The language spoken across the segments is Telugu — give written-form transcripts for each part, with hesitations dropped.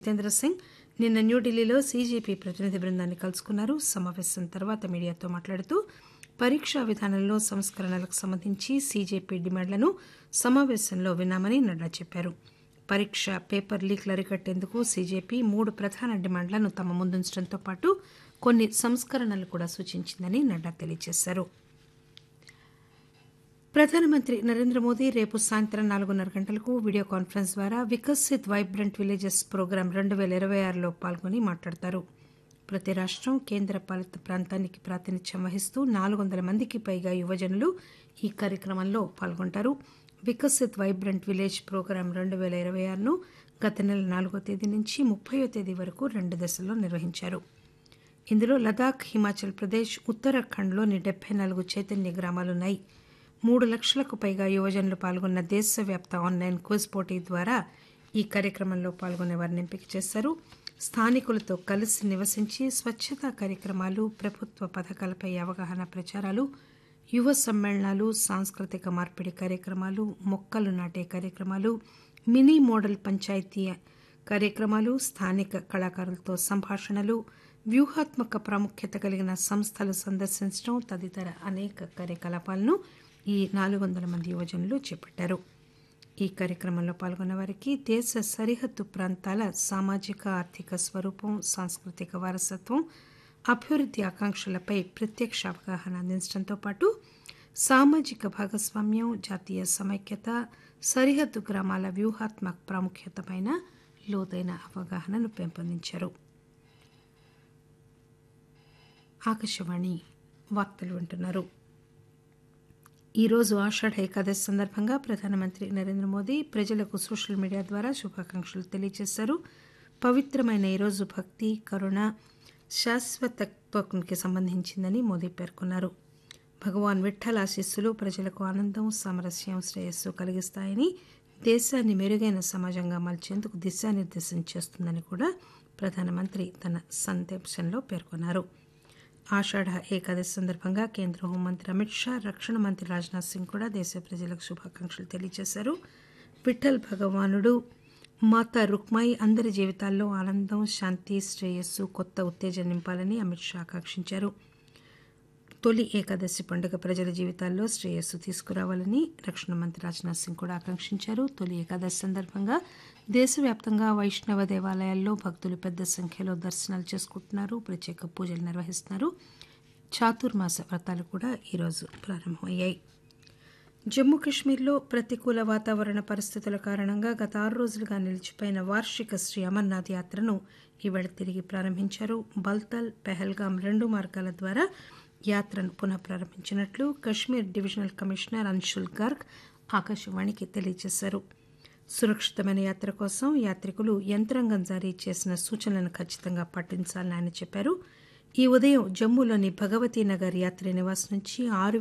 జితేంద్ర సింగ్ నిన్న న్యూఢిల్లీలో సీజేపీ ప్రతినిధి బృందాన్ని కలుసుకున్నారు. సమావేశం తర్వాత మీడియాతో మాట్లాడుతూ పరీక్షా విధానంలో సంస్కరణలకు సంబంధించి సీజేపీ డిమాండ్లను సమావేశంలో విన్నామని నడ్డా చెప్పారు. పరీక్ష పేపర్ లీక్లు అరికట్టేందుకు సీజేపీ 3 ప్రధాన డిమాండ్లను తమ ముందుంచడంతో పాటు కొన్ని సంస్కరణలు కూడా సూచించిందని నడ్డా తెలియజేశారు. ప్రధానమంత్రి నరేంద్ర మోదీ రేపు సాయంత్రం 4:30 గంటలకు వీడియో కాన్ఫరెన్స్ ద్వారా వికసిత్ వైబ్రెంట్ విలేజెస్ ప్రోగ్రాం 2026లో పాల్గొని మాట్లాడతారు. ప్రతి రాష్టం కేంద్ర పాలిత ప్రాంతానికి ప్రాతినిధ్యం వహిస్తూ 400 మందికి పైగా యువజనులు ఈ కార్యక్రమంలో పాల్గొంటారు. వికసిత్ వైబ్రెంట్ విలేజ్ ప్రోగ్రాం 2026ను గత నెల 4వ తేదీ నుంచి 30వ తేదీ వరకు 2 దశల్లో నిర్వహించారు. ఇందులో లదాఖ్, హిమాచల్ ప్రదేశ్, ఉత్తరాఖండ్లోని 74 చైతన్య గ్రామాలున్నాయి. 3 లక్షలకు పైగా యువజనులు పాల్గొన్న దేశవ్యాప్త ఆన్లైన్ క్విజ్ పోటీ ద్వారా ఈ కార్యక్రమంలో పాల్గొనే వారిని ఎంపిక చేశారు. స్థానికులతో కలిసి నివసించి స్వచ్ఛతా కార్యక్రమాలు, ప్రభుత్వ పథకాలపై అవగాహన ప్రచారాలు, యువ సమ్మేళనాలు, సాంస్కృతిక మార్పిడి కార్యక్రమాలు, మొక్కలు నాటే కార్యక్రమాలు, మినీ మోడల్ పంచాయతీ కార్యక్రమాలు, స్థానిక కళాకారులతో సంభాషణలు, వ్యూహాత్మక ప్రాముఖ్యత కలిగిన సంస్థలు సందర్శించడం తదితర అనేక కార్యకలాపాలను ఈ 400 మంది యువజనులు చేపట్టారు. ఈ కార్యక్రమంలో పాల్గొన్న వారికి దేశ సరిహద్దు ప్రాంతాల సామాజిక ఆర్థిక స్వరూపం, సాంస్కృతిక వారసత్వం, అభివృద్ధి ఆకాంక్షలపై ప్రత్యక్ష అవగాహన అందించడంతో పాటు సామాజిక భాగస్వామ్యం, జాతీయ సమైక్యత, సరిహద్దు గ్రామాల వ్యూహాత్మక ప్రాముఖ్యతపైన లోతైన అవగాహనను పెంపొందించారు. ఆకాశవాణి వార్తలు వింటున్నారు. ఈరోజు ఆషాఢ ఏకాదశి సందర్భంగా ప్రధానమంత్రి నరేంద్ర మోదీ ప్రజలకు సోషల్ మీడియా ద్వారా శుభాకాంక్షలు తెలియజేశారు. పవిత్రమైన ఈరోజు భక్తి, కరుణ, శాశ్వతత్వానికి సంబంధించిందని మోదీ పేర్కొన్నారు. భగవాన్ విఠ్ఠల్ ఆశీస్సులు ప్రజలకు ఆనందం, సామరస్యం, శ్రేయస్సు కలిగిస్తాయని, దేశాన్ని మెరుగైన సమాజంగా మలిచేందుకు దిశానిర్దేశం చేస్తుందని కూడా ప్రధానమంత్రి తన సందేశంలో పేర్కొన్నారు. ఆషాఢ ఏకాదశి సందర్భంగా కేంద్ర హోంమంత్రి అమిత్ షా, రక్షణ మంత్రి రాజ్నాథ్ సింగ్ కూడా దేశ ప్రజలకు శుభాకాంక్షలు తెలియజేశారు. విఠ్ఠల్ భగవానుడు, మాతా రుక్మాయి అందరి జీవితాల్లో ఆనందం, శాంతి, శ్రేయస్సు, కొత్త ఉత్తేజం నింపాలని అమిత్ షా ఆకాంక్షించారు. తొలి ఏకాదశి పండుగ ప్రజల జీవితాల్లో శ్రేయస్సు తీసుకురావాలని రక్షణ మంత్రి రాజ్నాథ్ సింగ్ కూడా ఆకాంక్షించారు. తొలి ఏకాదశి సందర్భంగా దేశవ్యాప్తంగా వైష్ణవ దేవాలయాల్లో భక్తులు పెద్ద సంఖ్యలో దర్శనాలు చేసుకుంటున్నారు, ప్రత్యేక పూజలు నిర్వహిస్తున్నారు. చాతుర్మాస వ్రతాలు కూడా ఈరోజు ప్రారంభమయ్యాయి. జమ్మూ కశ్మీర్లో ప్రతికూల వాతావరణ పరిస్థితుల కారణంగా గత 6 రోజులుగా నిలిచిపోయిన వార్షిక శ్రీ అమర్నాథ్ యాత్రను ఈవేళ తిరిగి ప్రారంభించారు. బల్తల్, పెహల్గాం 2 మార్గాల ద్వారా యాత్రను పునః ప్రారంభించినట్లు కశ్మీర్ డివిజనల్ కమిషనర్ అన్షుల్ గర్గ్ ఆకాశవాణికి తెలియజేశారు. సురక్షితమైన యాత్ర కోసం యాత్రికులు యంత్రాంగం జారీ చేసిన సూచనలను ఖచ్చితంగా పాటించాలని ఆయన చెప్పారు. ఈ ఉదయం జమ్మూలోని భగవతీ నగర్ యాత్రి నివాస్ నుంచి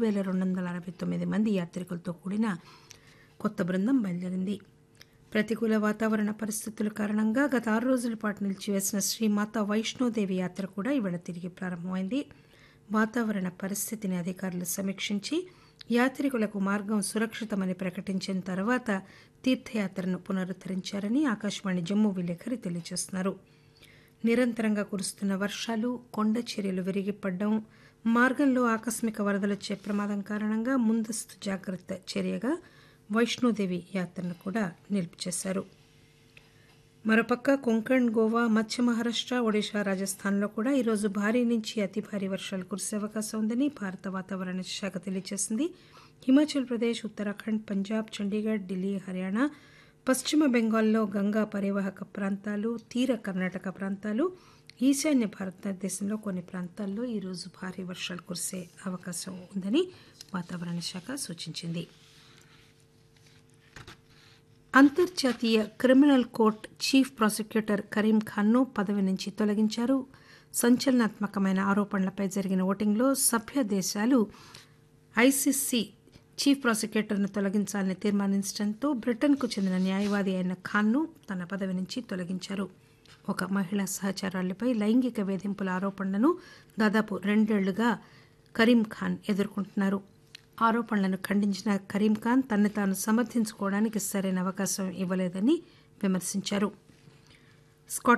6,269 మంది యాత్రికులతో కూడిన కొత్త బృందం బయలుదేరింది. ప్రతికూల వాతావరణ పరిస్థితుల కారణంగా గత 6 రోజుల పాటు నిలిచివేసిన శ్రీమాతా వైష్ణోదేవి యాత్ర కూడా ఇవాళ తిరిగి ప్రారంభమైంది. వాతావరణ పరిస్థితిని అధికారులు సమీక్షించి యాత్రికులకు మార్గం సురక్షితమని ప్రకటించిన తర్వాత తీర్థయాత్రను పునరుద్దరించారని ఆకాశవాణి జమ్మూ విలేకరి తెలియజేస్తున్నారు. నిరంతరంగా కురుస్తున్న వర్షాలు, కొండ చర్యలు విరిగిపడడం, మార్గంలో ఆకస్మిక వరదలొచ్చే ప్రమాదం కారణంగా ముందస్తు జాగ్రత్త చర్యగా వైష్ణోదేవి యాత్రను కూడా నిలిపిచేశారు. మరోపక్క కొంకణ్, గోవా, మధ్య మహారాష్ట్ర, ఒడిశా, రాజస్థాన్లో కూడా ఈరోజు భారీ నుంచి అతి భారీ వర్షాలు కురిసే అవకాశం ఉందని భారత వాతావరణ శాఖ తెలియజేసింది. హిమాచల్ ప్రదేశ్, ఉత్తరాఖండ్, పంజాబ్, చండీగఢ్, ఢిల్లీ, హర్యానా, పశ్చిమ బెంగాల్లో గంగా పరివాహక ప్రాంతాలు, తీర కర్ణాటక ప్రాంతాలు, ఈశాన్య భారతదేశంలో కొన్ని ప్రాంతాల్లో ఈరోజు భారీ వర్షాలు కురిసే అవకాశం ఉందని వాతావరణ శాఖ సూచించింది. అంతర్జాతీయ criminal court chief prosecutor Karim ఖాన్ను పదవి నుంచి తొలగించారు. సంచలనాత్మకమైన ఆరోపణలపై జరిగిన ఓటింగ్లో సభ్య దేశాలు ఐసీసీ చీఫ్ ప్రాసిక్యూటర్ను తొలగించాలని తీర్మానించడంతో బ్రిటన్కు చెందిన న్యాయవాది అయిన ఖాన్ను తన పదవి నుంచి తొలగించారు. ఒక మహిళా సహచరులపై లైంగిక వేధింపుల ఆరోపణలను దాదాపు 2 ఏళ్లుగా కరీం ఖాన్ ఎదుర్కొంటున్నారు. ఆరోపణలను ఖండించిన కరీం ఖాన్ తనను తాను సమర్థించుకోవడానికి సరైన అవకాశం ఇవ్వలేదని విమర్శించారు. స్కాట్